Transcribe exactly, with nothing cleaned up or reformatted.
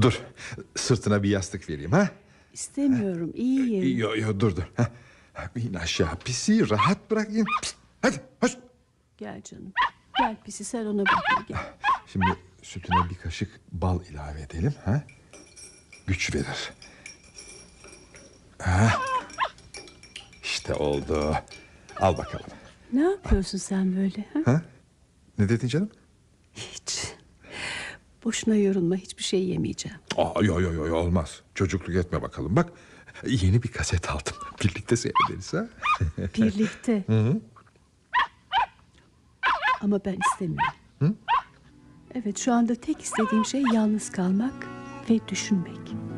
Dur, sırtına bir yastık vereyim ha. İstemiyorum, iyiyim. Yo yo dur dur. Ha. İn aşağı pisi, rahat bırakayım. Pişt, hadi hoş. Gel canım. Gel pisi, sen ona bak. Gel. Şimdi sütüne bir kaşık bal ilave edelim ha. Güç verir. Ha. İşte oldu. Al bakalım. Ne yapıyorsun sen böyle? Ha? Ha? Ne dedin canım? Hiç. Boşuna yorulma, hiçbir şey yemeyeceğim. Aa, yo yo yo olmaz. Çocukluk etme bakalım. Bak yeni bir kaset aldım. Birlikte seyrederiz ha. Birlikte. Hı hı. Ama ben istemiyorum. Hı? Evet, şu anda tek istediğim şey yalnız kalmak ve düşünmek.